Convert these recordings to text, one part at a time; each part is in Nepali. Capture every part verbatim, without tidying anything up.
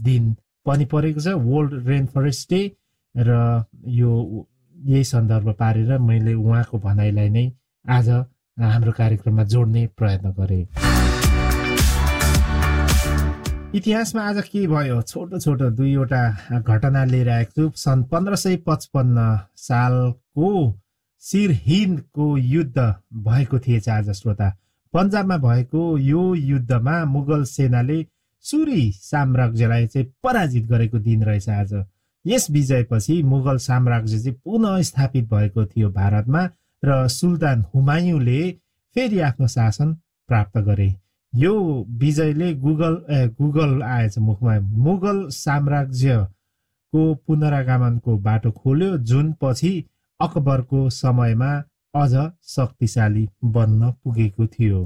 दिन पनि परेको छ वर्ल्ड रेन फरेस्ट डे र यो यही सन्दर्भ पारेर मैले उहाँको भनाइलाई नै आज हाम्रो कार्यक्रममा जोड्ने प्रयत्न गरेँ। इतिहासमा आज के भयो छोटो छोटो दुईवटा घटना लिएर आएको छु। सन् पन्ध्र सय पचपन्न सालको सिरहिन्दको युद्ध भएको थिएछ आज श्रोता। पन्जाबमा भएको यो युद्धमा मुगल सेनाले सुरी साम्राज्यलाई चाहिँ पराजित गरेको दिन रहेछ आज। यस विजयपछि मुगल साम्राज्य चाहिँ पुनः स्थापित भएको थियो भारतमा र सुल्तान हुमायूँले फेरि आफ्नो शासन प्राप्त गरे। यो विजयले गुगल ए गुगल आएछ मुखमा मुगल साम्राज्यको पुनरागमनको बाटो खोल्यो, जुन पछि अकबरको समयमा अझ शक्तिशाली बन्न पुगेको थियो।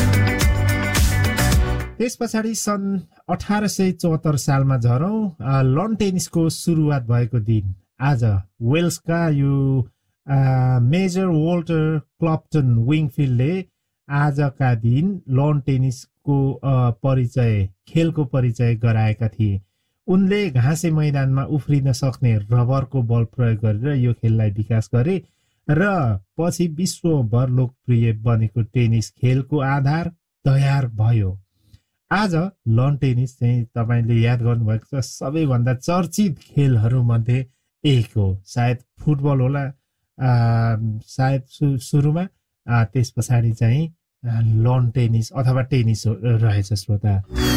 त्यस पछाडि सन् अठार सय चौहत्तर सालमा झरौँ लन टेनिसको सुरुवात भएको दिन आज। वेल्सका यो मेजर वोल्टर क्लप्टन विङफिल्डले आजका दिन लन टेनिसको परिचय खेलको परिचय गराएका थिए। उनले घाँसे मैदानमा उफ्रिन सक्ने रबरको बल प्रयोग गरेर यो खेललाई विकास गरे र पछि विश्वभर लोकप्रिय बनेको टेनिस खेलको आधार तयार भयो। आज लन टेनिस चाहिँ तपाईले याद गर्नुभएको छ सबैभन्दा चर्चित खेलहरू मध्ये एक हो। सायद फुटबल होला सायद सुरुमा, त्यस पछाडि चाहिँ लन टेनिस अथवा टेनिस रहेछ श्रोता।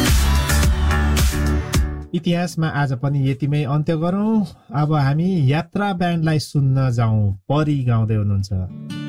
इतिहासमा आज पनि यतिमै अन्त्य गरौँ। अब हामी यात्रा ब्यान्डलाई सुन्न जाउँ। परी गाउँदै हुनुहुन्छ।